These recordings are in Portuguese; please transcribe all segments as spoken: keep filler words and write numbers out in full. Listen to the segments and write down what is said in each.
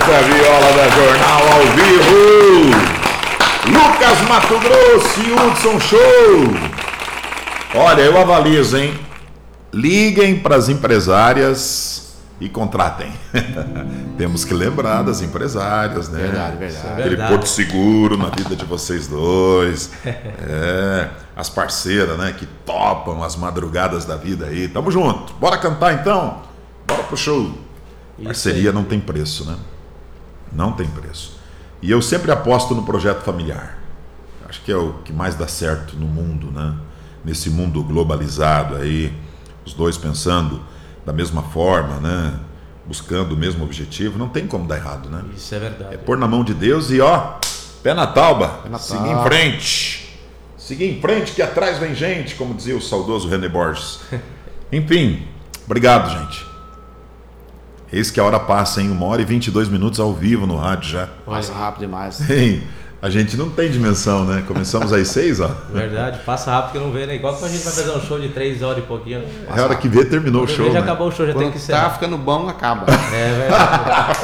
Essa viola da Jornal ao vivo. Lucas Mato Grosso e Hudson Show. Olha, eu avalizo, hein? Liguem para as empresárias e contratem. Temos que lembrar das empresárias, né? Verdade, verdade. Aquele verdade. porto seguro na vida de vocês dois. É, as parceiras, né? Que topam as madrugadas da vida aí. Tamo junto. Bora cantar então? Bora pro show. Parceria não tem preço, né? Não tem preço. E eu sempre aposto no projeto familiar. Acho que é o que mais dá certo no mundo, né? Nesse mundo globalizado aí, os dois pensando da mesma forma, né? Buscando o mesmo objetivo, não tem como dar errado, né? Isso é verdade. É pôr na mão de Deus e ó, pé na tauba, Pé na seguir tauba. em frente. Seguir em frente que atrás vem gente, como dizia o saudoso René Borges. Enfim, obrigado, gente. Eis que a hora passa, hein? Uma hora e vinte e dois minutos ao vivo no rádio já. Passa rápido demais. Hein? A gente não tem dimensão, né? Começamos às seis, ó. Verdade, passa rápido que não vê, né? Igual quando a gente vai fazer um show de três horas e pouquinho. É a hora que vê, terminou o Quando show, vê, já né? acabou o show, já tem Quando que ser. tá ficando bom, acaba. É verdade.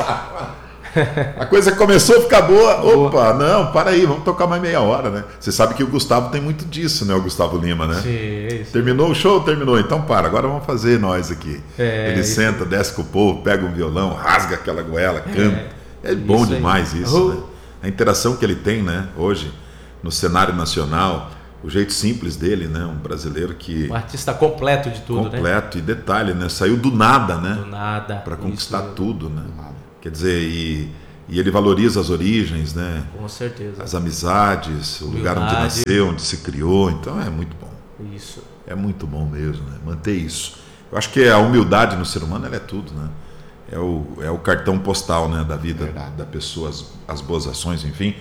A coisa começou a ficar boa. Opa, não, para aí, vamos tocar mais meia hora, né? Você sabe que o Gustavo tem muito disso, né? O Gustavo Lima, né? Sim, isso. Terminou o show? Terminou. Então para, agora vamos fazer nós aqui. É, Ele isso. senta, desce com o povo, pega um violão, rasga aquela goela, canta. É, bom isso aí. demais isso, Uhum. né? A interação que ele tem, né? Hoje, no cenário nacional, o jeito simples dele, né? Um brasileiro que... Um artista completo de tudo, né? completo. E detalhe, né? Saiu do nada, né? Do nada. Para conquistar Isso, tudo, né? nada. Quer dizer, e, e ele valoriza as origens, né? Com certeza. As amizades, o lugar onde Humildade. nasceu, onde se criou. Então é muito bom. Isso. É muito bom mesmo, né? Manter isso. Eu acho que a humildade no ser humano ela é tudo, né? É o, é o cartão postal, né? Da vida Verdade. da pessoa, as, as boas ações, enfim.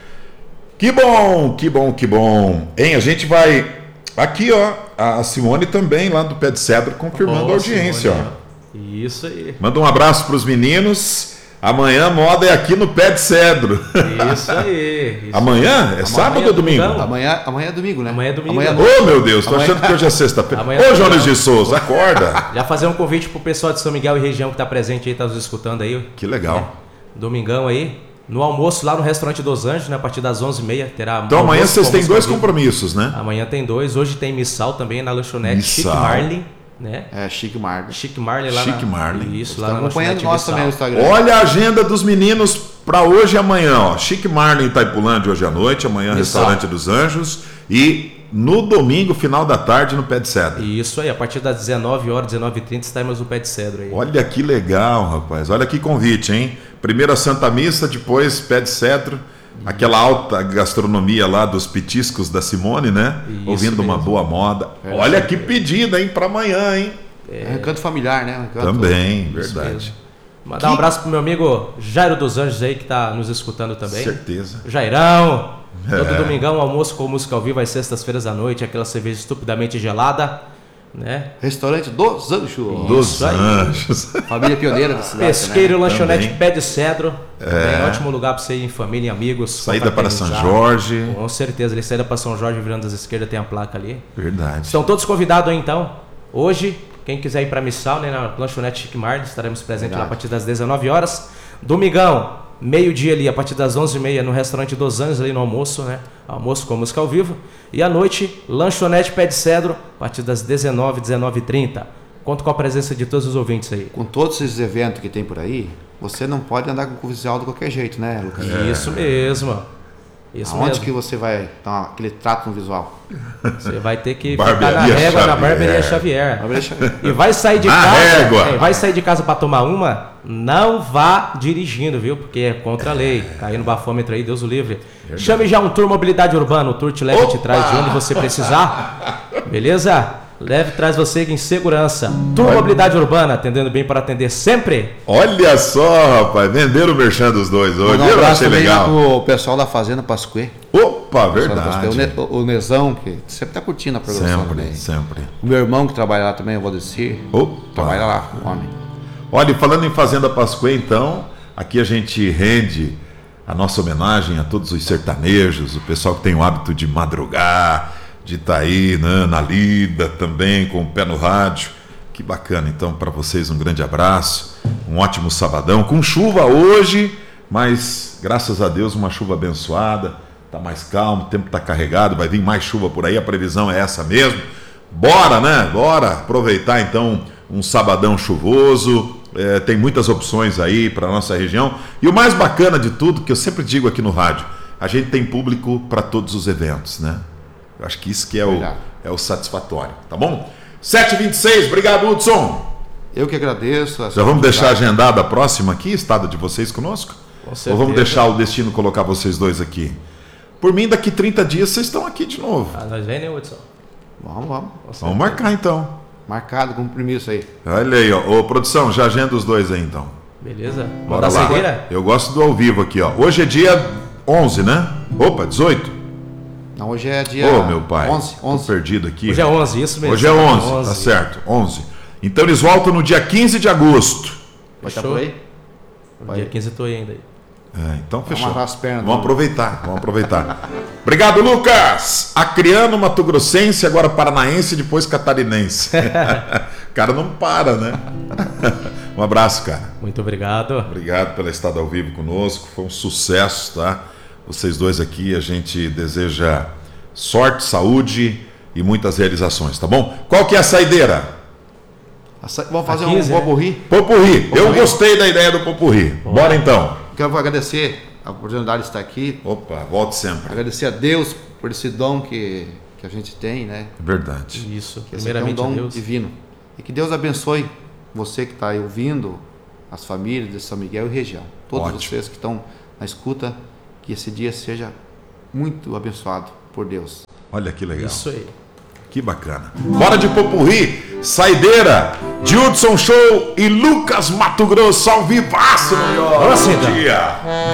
Que bom, que bom, que bom. Hein, a gente vai... Aqui, ó, a Simone também, lá do Pé de Cedro, confirmando Ó, a audiência, Simone, ó. ó. Isso aí. Manda um abraço para os meninos. Amanhã a moda é aqui no Pé de Cedro. Isso aí. Isso. Amanhã? É sábado ou domingo? domingão. Amanhã, amanhã é domingo, né? Amanhã é domingo. Amanhã Ô, meu Deus, tô Amanhã- achando que hoje é sexta-feira. Amanhã é Ô, Jones domingão. de Souza, acorda. Já fazer um convite pro pessoal de São Miguel e região que tá presente aí, tá nos escutando aí. Que legal. Domingão aí. No almoço lá no restaurante dos Anjos, né? A partir das onze e meia terá. Então amanhã almoço vocês com têm música dois ao vivo. compromissos, né? Amanhã tem dois. Hoje tem missal também na lanchonete Chique Missal. Marlin, né? É Chique Marlin. Chique Marlin lá Chique na... Marlin. Isso, lá Estão na acompanhando lanchonete nós Missal. também no Instagram. Olha a agenda dos meninos para hoje e amanhã, ó. Chique Marlin em Itaipulândia hoje à noite, amanhã Missal. Restaurante dos Anjos e no domingo, final da tarde, no Pé de Cedro. Isso aí, a partir das dezenove horas, dezenove e trinta, estaremos no Pé de Cedro aí. Olha que legal, rapaz. Olha que convite, hein? Primeiro a Santa Missa, depois Pé de Cedro. Aquela alta gastronomia lá dos petiscos da Simone, né? Isso Ouvindo uma mesmo. boa moda. É, Olha sim. que pedida, hein? Para amanhã, hein? É um encanto familiar, né? Um encanto- Também, Isso verdade. mesmo. Mandar um abraço pro meu amigo Jairo dos Anjos aí, que tá nos escutando também. Certeza. Jairão! Todo É. domingão, almoço com música ao vivo, às sextas-feiras à noite, aquela cerveja estupidamente gelada, né? Restaurante dos Anjos. Dos Isso aí. Anjos. Família pioneira da cidade. Pesqueiro, né? lanchonete Também. Pé de Cedro. É. Também, ótimo lugar para você ir em família e amigos. Saída para São confraternizar. Jorge. Com certeza, ele saída para São Jorge, virando das esquerdas, tem a placa ali. Verdade. Estão todos convidados aí então. Hoje, quem quiser ir para Missal, né, na lanchonete Chique Marlin, estaremos presentes lá a Verdade. partir das dezenove horas. Domingão, meio-dia ali, a partir das onze e meia, no restaurante dos Anjos, ali no almoço, né? Almoço com música ao vivo. E à noite, lanchonete Pé de Cedro, a partir das dezenove, dezenove e trinta. Conto com a presença de todos os ouvintes aí. Com todos esses eventos que tem por aí, você não pode andar com o visual de qualquer jeito, né, Lucas? Isso mesmo. Isso Aonde mesmo. que você vai dar aquele trato no visual? Você vai ter que Barbearia ficar na régua na Xavier. Barbearia Xavier. Vai deixar- E vai sair de Na casa. régua. é, vai sair de casa para tomar uma, não vá dirigindo, viu? Porque é contra a lei. Cair no bafômetro aí, Deus o livre. Chame já um Tour Mobilidade Urbana. O Tour te leva e te traz de onde você precisar. Beleza? Leve e traz você em segurança. Tour Mobilidade Urbana, atendendo bem para atender sempre. Olha só, rapaz. Venderam o merchan dos dois hoje. Mandar um Eu abraço achei também legal. pro pessoal da Fazenda Pascuê. Opa, O, verdade. Ne- o Nezão, que sempre tá curtindo a programação Sempre, também. sempre. O meu irmão que trabalha lá também, o Valdecir. Opa. Trabalha lá, o homem. Olha, e falando em Fazenda Pascoe, então, aqui a gente rende a nossa homenagem a todos os sertanejos, o pessoal que tem o hábito de madrugar, de estar aí, né, na lida também, com o pé no rádio. Que bacana, então, para vocês um grande abraço. um ótimo sabadão, com chuva hoje, mas graças a Deus uma chuva abençoada, tá mais calmo, o tempo tá carregado, vai vir mais chuva por aí, a previsão é essa mesmo. Bora, né? Bora aproveitar então um sabadão chuvoso, é, tem muitas opções aí para nossa região, e o mais bacana de tudo, que eu sempre digo aqui no rádio, a gente tem público para todos os eventos, né? Eu acho que isso que é o, é o satisfatório, tá bom? sete e vinte e seis, obrigado, Hudson. Eu que agradeço. Já vamos deixar agendada a próxima aqui, estado de vocês conosco? Com Ou vamos deixar o destino colocar vocês dois aqui? Por mim, daqui trinta dias vocês estão aqui de novo. Ah, nós vem, né, Hudson? Vamos, vamos. Vamos marcar então. Marcado, compromisso aí. Olha aí, ó. Ô, produção, já agenda os dois aí então. Beleza. Bora Manda lá. a saideira? Eu gosto do ao vivo aqui, ó. Hoje é dia onze, né? Opa, dezoito? Não, hoje é dia Ô, meu pai. onze. Tô onze. perdido aqui. Hoje é onze, isso mesmo. Hoje é onze, tá certo. onze. Então eles voltam no dia quinze de agosto. Vai estar Fechou? por aí? No dia quinze eu tô aí ainda aí. É, então fechou. amarrar as pernas, Vamos né? aproveitar, vamos aproveitar. Obrigado, Lucas! Acriano, Mato Grossense, agora paranaense, depois catarinense. O cara não para, né? Um abraço, cara. Muito obrigado. Obrigado pela estada ao vivo conosco, foi um sucesso, tá? Vocês dois aqui, a gente deseja sorte, saúde e muitas realizações, tá bom? Qual que é a saideira? A sa- Vamos fazer A um quinze, né? popurrí. Popurrí. Eu Popurrí. gostei da ideia do popurrí. Bora então. Quero agradecer a oportunidade de estar aqui. Opa, volte sempre. Agradecer a Deus por esse dom que, que a gente tem, né? É verdade. Isso. Que esse aqui é um Primeiramente a dom Deus. divino. E que Deus abençoe você que está aí ouvindo, as famílias de São Miguel e região. Todos Ótimo. vocês que estão na escuta, que esse dia seja muito abençoado por Deus. Olha que legal. Isso aí. Que bacana. Bora de popurrí, saideira, de Hudson Show e Lucas Mato Grosso ao vivaço no Vamos, Bom então. dia.